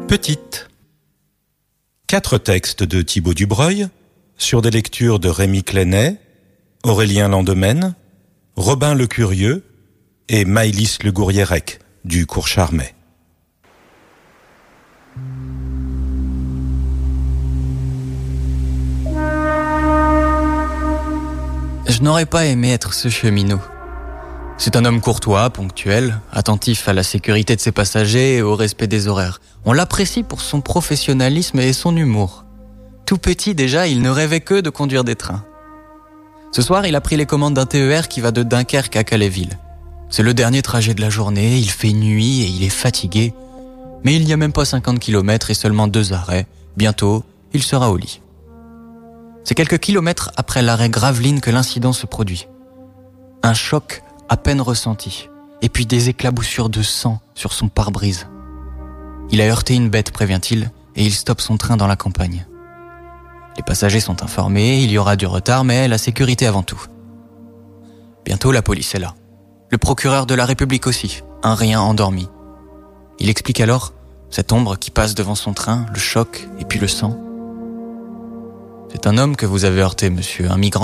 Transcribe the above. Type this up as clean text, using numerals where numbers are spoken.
Petite. 4 textes de Thibaut Dubreuil, sur des lectures de Rémi Clenay, Aurélien Landemaine, Robin Le Curieux et Maëlys Le Gourriérec du Cours Charmet. Je n'aurais pas aimé être ce cheminot. C'est un homme courtois, ponctuel, attentif à la sécurité de ses passagers et au respect des horaires. On l'apprécie pour son professionnalisme et son humour. Tout petit déjà, il ne rêvait que de conduire des trains. Ce soir, il a pris les commandes d'un TER qui va de Dunkerque à Calais-Ville. C'est le dernier trajet de la journée, il fait nuit et il est fatigué. Mais il n'y a même pas 50 km et seulement 2 arrêts. Bientôt, il sera au lit. C'est quelques kilomètres après l'arrêt Gravelines que l'incident se produit. Un choc à peine ressenti, et puis des éclaboussures de sang sur son pare-brise. Il a heurté une bête, prévient-il, et il stoppe son train dans la campagne. Les passagers sont informés, il y aura du retard, mais la sécurité avant tout. Bientôt, la police est là. Le procureur de la République aussi, un rien endormi. Il explique alors cette ombre qui passe devant son train, le choc et puis le sang. C'est un homme que vous avez heurté, monsieur, un migrant.